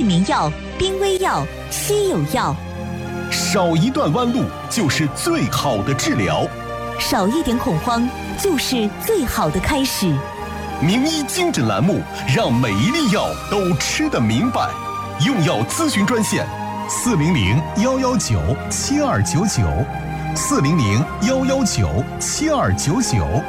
民药、濒危药、稀有药。 少一段弯路就是最好的治疗， 少一点恐慌就是最好的开始。 名医精诊栏目，让每一粒药都吃得明白。用药咨询专线：400-119-7299，400-119-7299。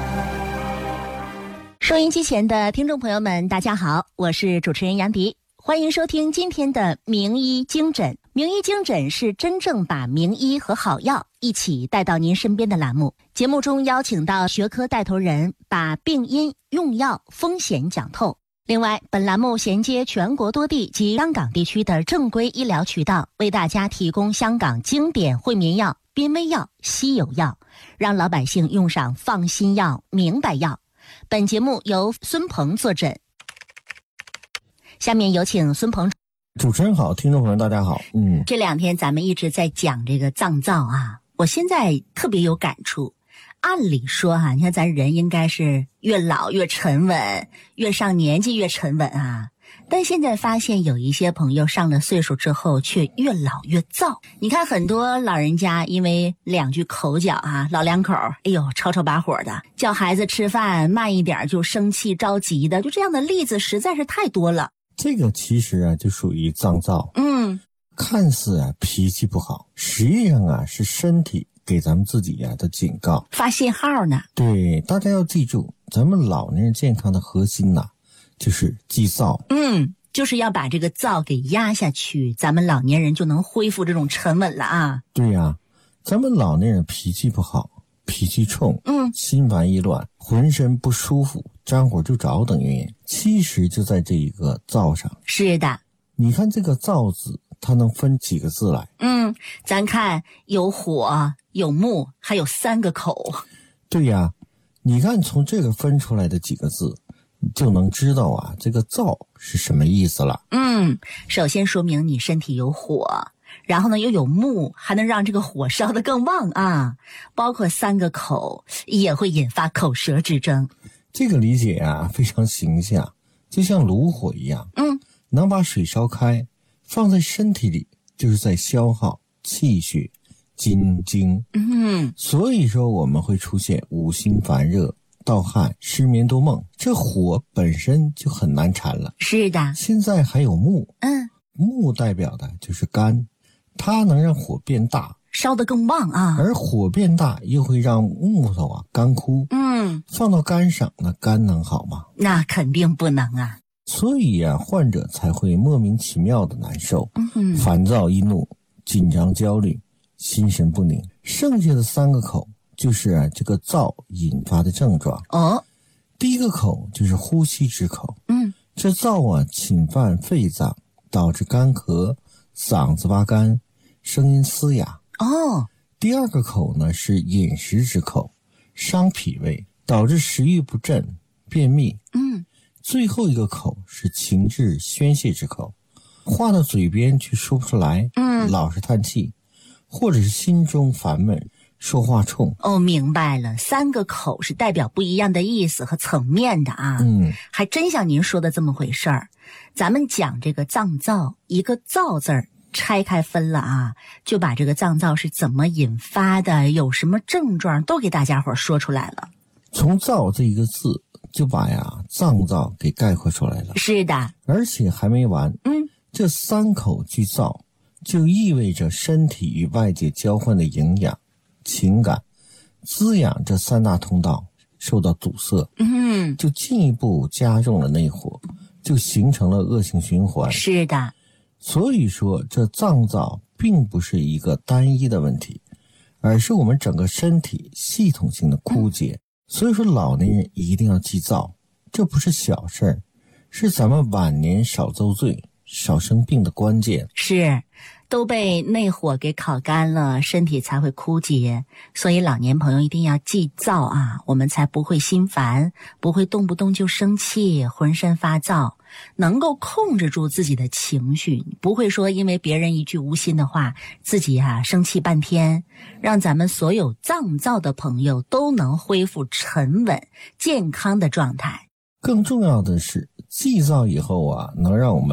收音机前的听众朋友们，大家好，我是主持人杨迪，欢迎收听今天的名医精诊。名医精诊是真正把名医和好药一起带到您身边的栏目。节目中邀请到学科带头人，把病因、用药、风险讲透。另外，本栏目衔接全国多地及香港地区的正规医疗渠道，为大家提供香港经典惠民药、濒危药、稀有药，让老百姓用上放心药、明白药。本节目由孙鹏坐诊。下面有请孙鹏。 主持人好，听众朋友大家好。 这两天咱们一直在讲这个脏灶啊，我现在特别有感触。按理说啊，你看咱人应该是越老越沉稳，越上年纪越沉稳啊。但现在发现有一些朋友上了岁数之后却越老越躁。你看很多老人家因为两句口角啊，老两口哎呦吵吵把火的，叫孩子吃饭慢一点就生气着急的，就这样的例子实在是太多了。 这个其实啊就属于脏躁，看似啊脾气不好，实际上啊是身体给咱们自己啊的警告， 发信号呢。 对，大家要记住，咱们老年人健康的核心呐，就是忌躁。 就是要把这个躁给压下去，咱们老年人就能恢复这种沉稳了啊。 对呀，咱们老年人脾气不好，脾气冲，心烦意乱，浑身不舒服，沾火就着等原因，其实就在这一个躁上。 是的， 你看这个躁字，它能分几个字来？ 咱看有火、有木，还有3个口。 对呀，你看从这个分出来的几个字，你就能知道啊，这个躁是什么意思了。 首先说明你身体有火，然后呢又有木，还能让这个火烧得更旺啊。包括3个口也会引发口舌之争。 这个理解啊非常形象，就像炉火一样，能把水烧开，放在身体里就是在消耗气血、筋经。所以说我们会出现五心烦热、盗汗、失眠多梦，这火本身就很难缠了。 是的， 现在还有木，木代表的就是肝，它能让火变大， 烧得更旺啊。 而火变大又会让木头啊干枯，放到肝上，那肝能好吗？ 那肯定不能啊。 所以啊，患者才会莫名其妙的难受，烦躁易怒、紧张焦虑、心神不宁。剩下的3个口就是这个躁引发的症状。第一个口就是呼吸之口，这躁啊侵犯肺脏，导致干咳、嗓子发干、声音嘶哑。第2个口呢是饮食之口，伤脾胃，导致食欲不振、便秘。最后一个口是情志宣泄之口，话到嘴边却说不出来，老是叹气，或者是心中烦闷，说话冲。 明白了，3个口是代表不一样的意思和层面的啊。还真像您说的这么回事儿。咱们讲这个脏躁，一个躁字儿拆开分了啊，就把这个脏躁是怎么引发的，有什么症状都给大家伙说出来了。 从躁这一个字就把脏躁给概括出来了。 是的， 而且还没完。这3口具躁，就意味着身体与外界交换的营养、情感、滋养这3大通道受到堵塞，就进一步加重了内火，就形成了恶性循环。 是的， 所以说这脏躁并不是一个单一的问题，而是我们整个身体系统性的枯竭。所以说老年人一定要忌躁，这不是小事儿，是咱们晚年少遭罪、少生病的关键。 是，都被内火给烤干了，身体才会枯竭。所以老年朋友一定要忌躁啊，我们才不会心烦，不会动不动就生气，浑身发燥，能够控制住自己的情绪，不会说因为别人一句无心的话，自己生气半天。让咱们所有脏躁的朋友都能恢复沉稳、健康的状态。 更重要的是，忌躁以后能让我们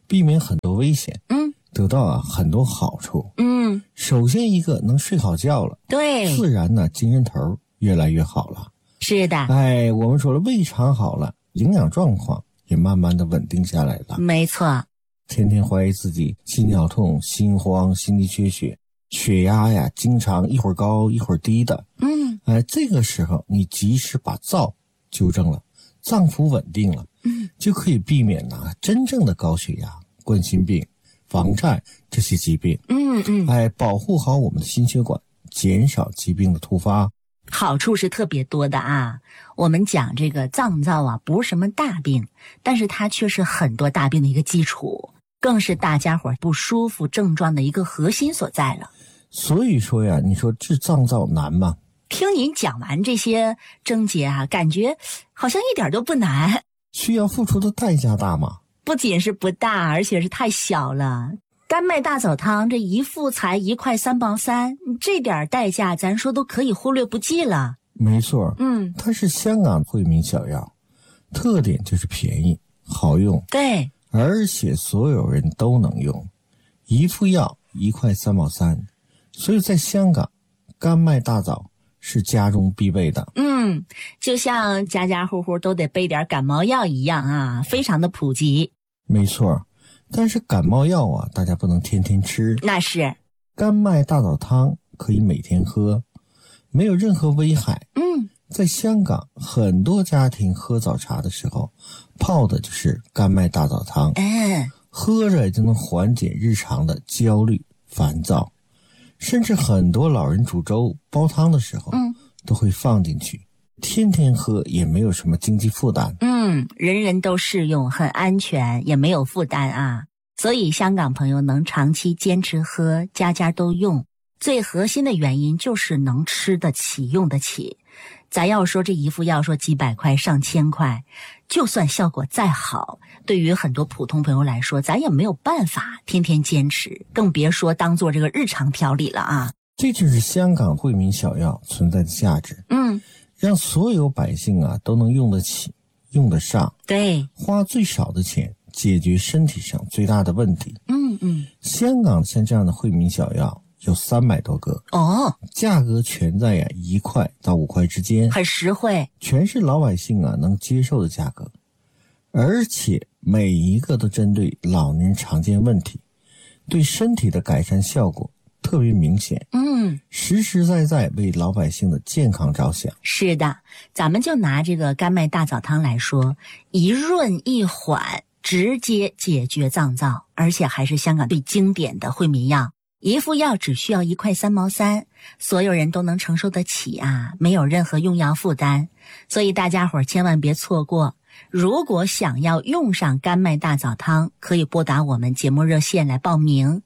避免很多危险，得到很多好处。首先一个能睡好觉了， 对， 自然呢精神头越来越好了。 是的， 我们说了，胃肠好了，营养状况也慢慢的稳定下来了。 没错， 天天怀疑自己心绞痛、心慌、心力缺血，血压呀经常一会儿高一会儿低的。这个时候你及时把燥纠正了，脏腑稳定了，就可以避免真正的高血压、冠心病、房颤这些疾病。保护好我们的心血管，减少疾病的突发。 好处是特别多的啊。我们讲这个脏燥不是什么大病，但是它却是很多大病的一个基础，更是大家伙不舒服症状的一个核心所在了。 所以说呀，你说治脏燥难吗？ 听您讲完这些症结感觉好像一点都不难。 需要付出的代价大吗？ 不仅是不大，而且是太小了。甘麦大枣汤这一副才1块3毛3，这点代价咱说都可以忽略不计了。 没错，它是香港惠民小药，特点就是便宜好用， 对， 而且所有人都能用，一副药1块3毛3，所以在香港甘麦大枣是家中必备的。 就像家家户户都得备点感冒药一样非常的普及。 没错，但是感冒药大家不能天天吃。 那是。 甘麦大枣汤可以每天喝，没有任何危害。在香港很多家庭喝早茶的时候泡的就是甘麦大枣汤，喝着就能缓解日常的焦虑烦躁，甚至很多老人煮粥煲汤的时候都会放进去，天天喝也没有什么经济负担。 人人都适用，很安全，也没有负担所以香港朋友能长期坚持喝，家家都用，最核心的原因就是能吃得起用得起。咱要说这一副药说几百块上千块，就算效果再好，对于很多普通朋友来说，咱也没有办法天天坚持，更别说当做这个日常调理了这就是香港惠民小药存在的价值。让所有百姓都能用得起用得上， 对， 花最少的钱解决身体上最大的问题。香港像这样的惠民小药有300多个价格全在1块到5块之间， 很实惠， 全是老百姓能接受的价格，而且每一个都针对老年人常见问题，对身体的改善效果特别明显。实实在在为老百姓的健康着想。 是的，咱们就拿这个甘麦大枣汤来说，一润一缓，直接解决脏燥，而且还是香港最经典的惠民药。一副药只需要1块3毛3，所有人都能承受得起没有任何用药负担，所以大家伙千万别错过。如果想要用上甘麦大枣汤，可以拨打我们节目热线来报名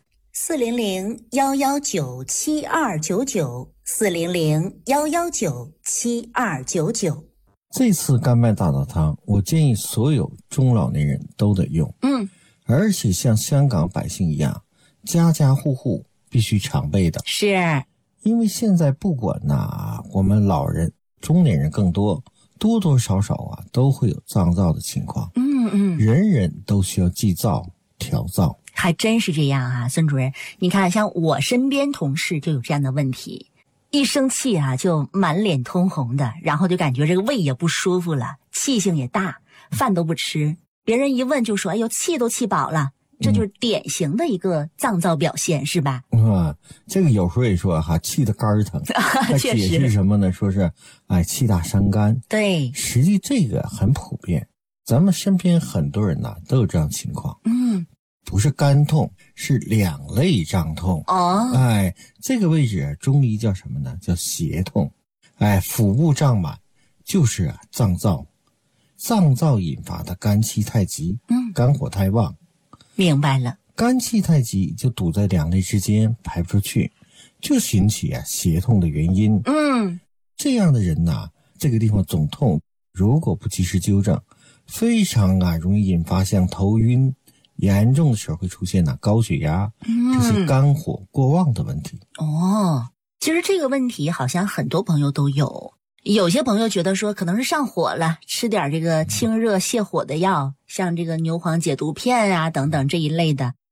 ，400-119-7299 400-119-7299。 这次甘麦大枣汤我建议所有中老年人都得用，而且像香港百姓一样家家户户必须常备的。 是因为现在不管我们老人中年人更多多少少都会有脏燥的情况。人人都需要忌燥调燥。 还真是这样孙主任，你看像我身边同事就有这样的问题，一生气就满脸通红的，然后就感觉这个胃也不舒服了，气性也大，饭都不吃，别人一问就说哎呦气都气饱了，这就是典型的一个脏燥表现，是吧？ 这个有时候也说气得肝疼他解释什么呢？说是气大伤肝。对，实际这个很普遍，咱们身边很多人都有这样情况。不是肝痛，是2类胀痛。这个位置中医叫什么呢？叫胁痛。腹部胀满就是脏燥，脏燥引发的肝气太急，肝火太旺。明白了，肝气太急就堵在2类之间排不出去，就引起胁痛的原因。这样的人这个地方总痛，如果不及时纠正，非常容易引发像头晕，严重的时候会出现高血压，这是肝火过旺的问题。其实这个问题好像很多朋友都有， 有些朋友觉得说可能是上火了，吃点这个清热泻火的药，像这个牛黄解毒片啊等等这一类的。